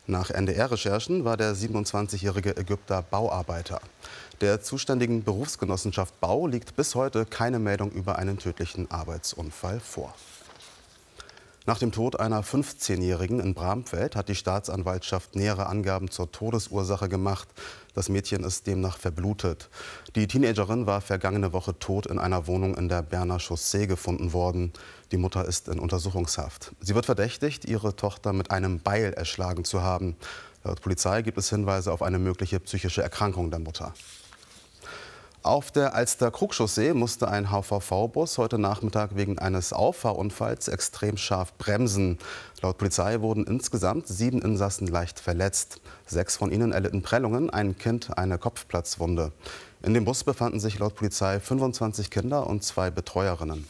Nach NDR-Recherchen war der 27-jährige Ägypter Bauarbeiter. Der zuständigen Berufsgenossenschaft Bau liegt bis heute keine Meldung über einen tödlichen Arbeitsunfall vor. Nach dem Tod einer 15-Jährigen in Bramfeld hat die Staatsanwaltschaft nähere Angaben zur Todesursache gemacht. Das Mädchen ist demnach verblutet. Die Teenagerin war vergangene Woche tot in einer Wohnung in der Berner Chaussee gefunden worden. Die Mutter ist in Untersuchungshaft. Sie wird verdächtigt, ihre Tochter mit einem Beil erschlagen zu haben. Laut Polizei gibt es Hinweise auf eine mögliche psychische Erkrankung der Mutter. Auf der Alster-Krug-Chaussee musste ein HVV-Bus heute Nachmittag wegen eines Auffahrunfalls extrem scharf bremsen. Laut Polizei wurden insgesamt 7 Insassen leicht verletzt. 6 von ihnen erlitten Prellungen, ein Kind eine Kopfplatzwunde. In dem Bus befanden sich laut Polizei 25 Kinder und 2 Betreuerinnen.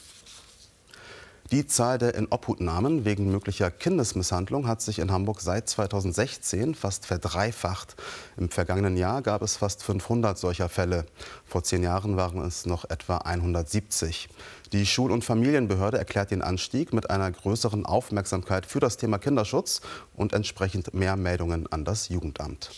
Die Zahl der Inobhutnahmen wegen möglicher Kindesmisshandlung hat sich in Hamburg seit 2016 fast verdreifacht. Im vergangenen Jahr gab es fast 500 solcher Fälle. Vor 10 Jahren waren es noch etwa 170. Die Schul- und Familienbehörde erklärt den Anstieg mit einer größeren Aufmerksamkeit für das Thema Kinderschutz und entsprechend mehr Meldungen an das Jugendamt.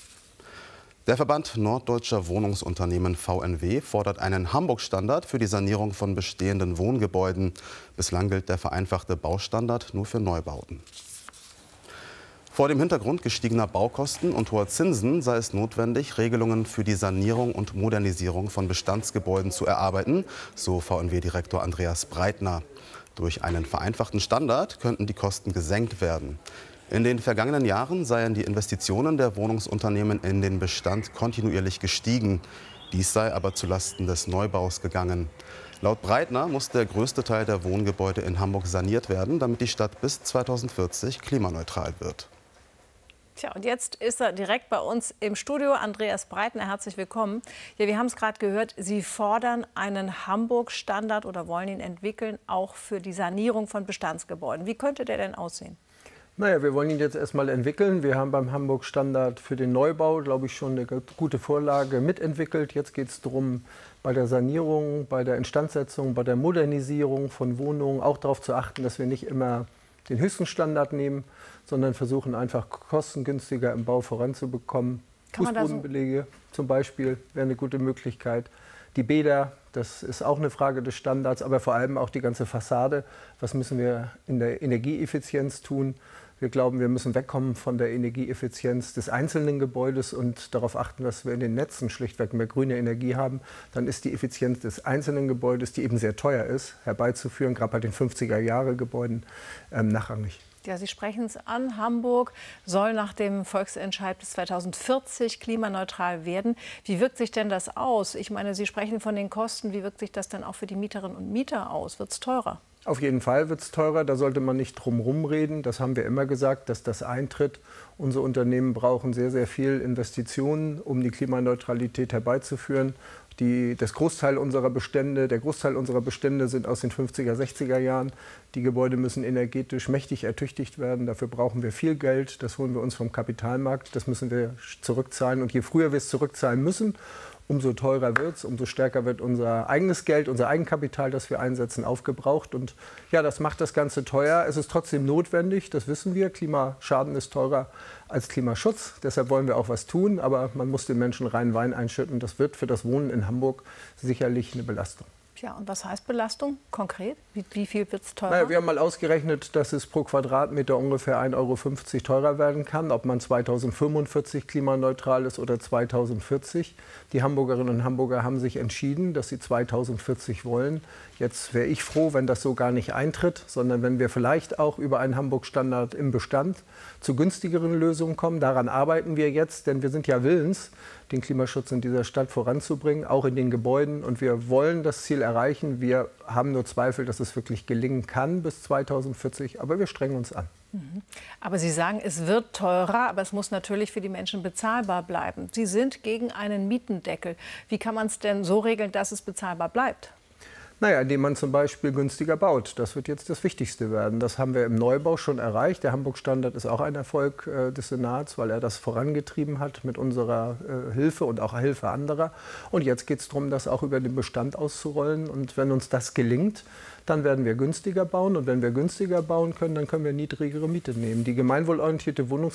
Der Verband Norddeutscher Wohnungsunternehmen VNW fordert einen Hamburg-Standard für die Sanierung von bestehenden Wohngebäuden. Bislang gilt der vereinfachte Baustandard nur für Neubauten. Vor dem Hintergrund gestiegener Baukosten und hoher Zinsen sei es notwendig, Regelungen für die Sanierung und Modernisierung von Bestandsgebäuden zu erarbeiten, so VNW-Direktor Andreas Breitner. Durch einen vereinfachten Standard könnten die Kosten gesenkt werden. In den vergangenen Jahren seien die Investitionen der Wohnungsunternehmen in den Bestand kontinuierlich gestiegen. Dies sei aber zulasten des Neubaus gegangen. Laut Breitner muss der größte Teil der Wohngebäude in Hamburg saniert werden, damit die Stadt bis 2040 klimaneutral wird. Tja, und jetzt ist er direkt bei uns im Studio. Andreas Breitner, herzlich willkommen. Ja, wir haben es gerade gehört, Sie fordern einen Hamburg-Standard oder wollen ihn entwickeln, auch für die Sanierung von Bestandsgebäuden. Wie könnte der denn aussehen? Naja, wir wollen ihn jetzt erstmal entwickeln. Wir haben beim Hamburg-Standard für den Neubau, glaube ich, schon eine gute Vorlage mitentwickelt. Jetzt geht es darum, bei der Sanierung, bei der Instandsetzung, bei der Modernisierung von Wohnungen auch darauf zu achten, dass wir nicht immer den höchsten Standard nehmen, sondern versuchen einfach kostengünstiger im Bau voranzubekommen. Fußbodenbelege zum Beispiel wäre eine gute Möglichkeit. Die Bäder, das ist auch eine Frage des Standards, aber vor allem auch die ganze Fassade. Was müssen wir in der Energieeffizienz tun? Wir glauben, wir müssen wegkommen von der Energieeffizienz des einzelnen Gebäudes und darauf achten, dass wir in den Netzen schlichtweg mehr grüne Energie haben. Dann ist die Effizienz des einzelnen Gebäudes, die eben sehr teuer ist, herbeizuführen, gerade bei den 50er-Jahre-Gebäuden, nachrangig. Ja, Sie sprechen es an. Hamburg soll nach dem Volksentscheid bis 2040 klimaneutral werden. Wie wirkt sich denn das aus? Ich meine, Sie sprechen von den Kosten. Wie wirkt sich das dann auch für die Mieterinnen und Mieter aus? Wird es teurer? Auf jeden Fall wird es teurer, da sollte man nicht drum herum reden. Das haben wir immer gesagt, dass das eintritt. Unsere Unternehmen brauchen sehr, sehr viel Investitionen, um die Klimaneutralität herbeizuführen. Der Großteil unserer Bestände sind aus den 50er, 60er Jahren. Die Gebäude müssen energetisch mächtig ertüchtigt werden. Dafür brauchen wir viel Geld. Das holen wir uns vom Kapitalmarkt. Das müssen wir zurückzahlen. Und je früher wir es zurückzahlen müssen, umso teurer wird es, umso stärker wird unser eigenes Geld, unser Eigenkapital, das wir einsetzen, aufgebraucht. Und ja, das macht das Ganze teuer. Es ist trotzdem notwendig, das wissen wir. Klimaschaden ist teurer als Klimaschutz. Deshalb wollen wir auch was tun. Aber man muss den Menschen reinen Wein einschütten. Das wird für das Wohnen in Hamburg sicherlich eine Belastung. Ja, und was heißt Belastung konkret? Wie viel wird es teurer? Naja, wir haben mal ausgerechnet, dass es pro Quadratmeter ungefähr 1,50 € teurer werden kann, ob man 2045 klimaneutral ist oder 2040. Die Hamburgerinnen und Hamburger haben sich entschieden, dass sie 2040 wollen. Jetzt wäre ich froh, wenn das so gar nicht eintritt, sondern wenn wir vielleicht auch über einen Hamburg-Standard im Bestand zu günstigeren Lösungen kommen. Daran arbeiten wir jetzt, denn wir sind ja willens, den Klimaschutz in dieser Stadt voranzubringen, auch in den Gebäuden. Und wir wollen das Ziel erreichen. Wir haben nur Zweifel, dass es wirklich gelingen kann bis 2040, aber wir strengen uns an. Aber Sie sagen, es wird teurer, aber es muss natürlich für die Menschen bezahlbar bleiben. Sie sind gegen einen Mietendeckel. Wie kann man es denn so regeln, dass es bezahlbar bleibt? Naja, indem man zum Beispiel günstiger baut. Das wird jetzt das Wichtigste werden. Das haben wir im Neubau schon erreicht. Der Hamburg-Standard ist auch ein Erfolg des Senats, weil er das vorangetrieben hat mit unserer Hilfe und auch Hilfe anderer. Und jetzt geht es darum, das auch über den Bestand auszurollen. Und wenn uns das gelingt, dann werden wir günstiger bauen. Und wenn wir günstiger bauen können, dann können wir niedrigere Miete nehmen. Die gemeinwohlorientierte